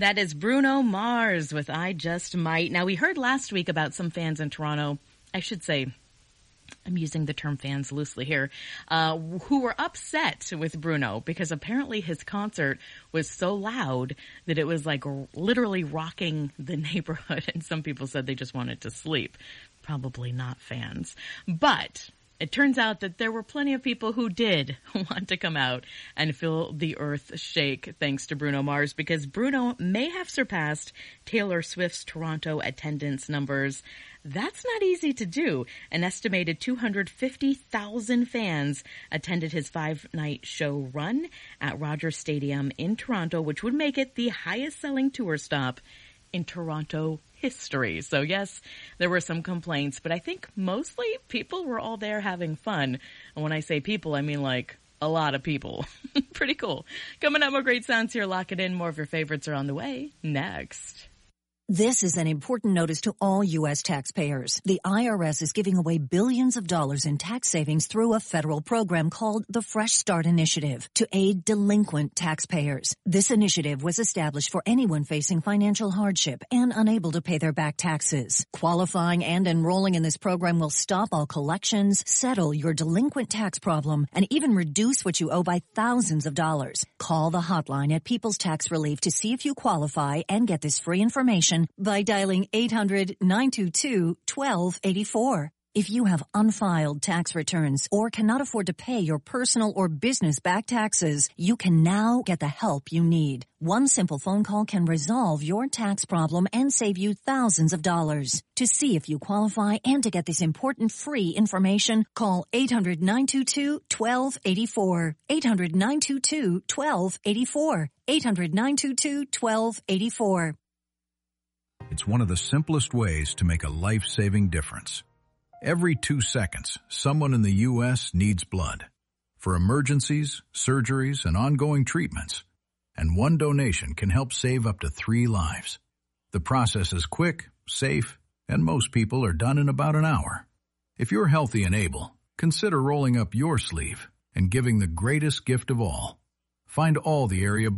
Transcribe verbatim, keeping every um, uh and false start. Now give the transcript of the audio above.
That is Bruno Mars with I Just Might. Now, we heard last week about some fans in Toronto, I should say, I'm using the term fans loosely here, uh, who were upset with Bruno because apparently his concert was so loud that it was like literally rocking the neighborhood. And some people said they just wanted to sleep. Probably not fans. But it turns out that there were plenty of people who did want to come out and feel the earth shake thanks to Bruno Mars, because Bruno may have surpassed Taylor Swift's Toronto attendance numbers. That's not easy to do. An estimated two hundred fifty thousand fans attended his five-night show run at Rogers Stadium in Toronto, which would make it the highest-selling tour stop in Toronto history. So yes, there were some complaints, but I think mostly people were all there having fun. And when I say people, I mean like a lot of people. Pretty cool. Coming up, more great sounds here. Lock it in. More of your favorites are on the way next. This is an important notice to all U S taxpayers. The I R S is giving away billions of dollars in tax savings through a federal program called the Fresh Start Initiative to aid delinquent taxpayers. This initiative was established for anyone facing financial hardship and unable to pay their back taxes. Qualifying and enrolling in this program will stop all collections, settle your delinquent tax problem, and even reduce what you owe by thousands of dollars. Call the hotline at People's Tax Relief to see if you qualify and get this free information by dialing eight hundred, nine two two, one two eight four. If you have unfiled tax returns or cannot afford to pay your personal or business back taxes, you can now get the help you need. One simple phone call can resolve your tax problem and save you thousands of dollars. To see if you qualify and to get this important free information, call eight hundred, nine two two, one two eight four. eight hundred, nine two two, one two eight four. eight hundred, nine two two, one two eight four. It's one of the simplest ways to make a life-saving difference. Every two seconds, someone in the U S needs blood for emergencies, surgeries, and ongoing treatments. And one donation can help save up to three lives. The process is quick, safe, and most people are done in about an hour. If you're healthy and able, consider rolling up your sleeve and giving the greatest gift of all. Find all the area